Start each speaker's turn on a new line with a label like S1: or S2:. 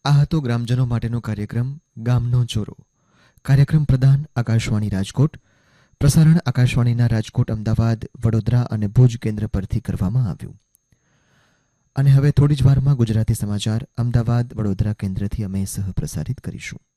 S1: આ હતો ગ્રામજનો માટેનો કાર્યક્રમ ગામનો ચોરો. કાર્યક્રમ પ્રદાન આકાશવાણી રાજકોટ. પ્રસારણ આકાશવાણીના રાજકોટ, અમદાવાદ, વડોદરા અને ભુજ કેન્દ્ર પરથી કરવામાં આવ્યું. અને હવે થોડી જ વારમાં ગુજરાતી સમાચાર અમદાવાદ, વડોદરા કેન્દ્રથી અમે સહ પ્રસારિત કરીશું.